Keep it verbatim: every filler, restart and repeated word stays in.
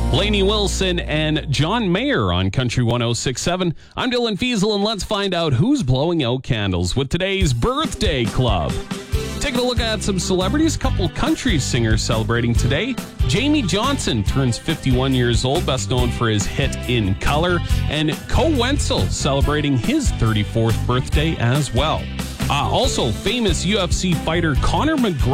Lainey Wilson and John Mayer on Country one oh six point seven. I'm Dylan Fiesel, and let's find out who's blowing out candles with today's Birthday Club. Taking a look at some celebrities, a couple country singers celebrating today. Jamie Johnson turns fifty-one years old, best known for his hit In Color, and Co Wenzel celebrating his thirty-fourth birthday as well. Uh, also, famous U F C fighter Conor McGregor